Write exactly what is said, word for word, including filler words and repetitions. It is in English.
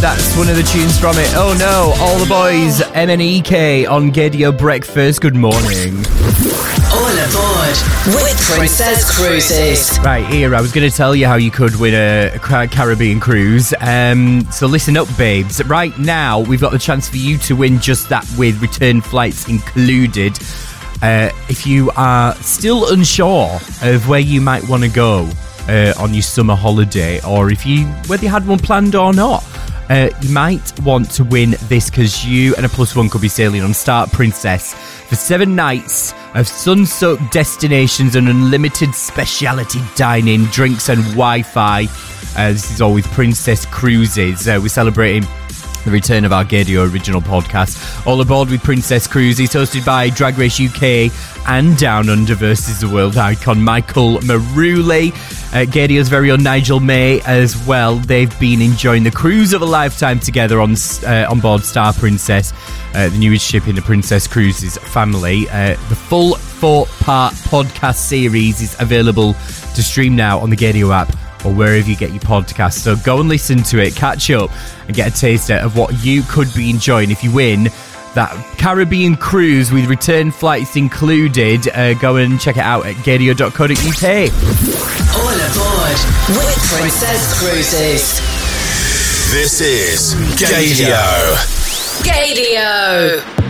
That's one of the tunes from it. Oh no, All the Boys, M N E K on Gaydio Breakfast. Good morning. All aboard with Princess Cruises. Right, here, I was going to tell you how you could win a Caribbean cruise. Um, so listen up, babes. Right now, we've got the chance for you to win just that with return flights included. Uh, if you are still unsure of where you might want to go uh, on your summer holiday, or if you whether you had one planned or not, uh, you might want to win this, because you and a plus one could be sailing on Star Princess for seven nights of sun-soaked destinations and unlimited specialty dining, drinks and Wi-Fi. Uh, this is all with Princess Cruises. Uh, we're celebrating the return of our Gaydio original podcast. All aboard with Princess Cruises, hosted by Drag Race U K and Down Under versus the world icon Michael Maruli. Uh, Gaydio's very own Nigel May as well. They've been enjoying the cruise of a lifetime together on uh, on board Star Princess, uh, the newest ship in the Princess Cruises family. Uh, the full four-part podcast series is available to stream now on the Gaydio app or wherever you get your podcasts. So go and listen to it, catch up, and get a taster of what you could be enjoying if you win that Caribbean cruise with return flights included. Uh, go and check it out at gaydio dot co dot uk. All aboard with Princess Cruises. This is Gaydio. Gaydio.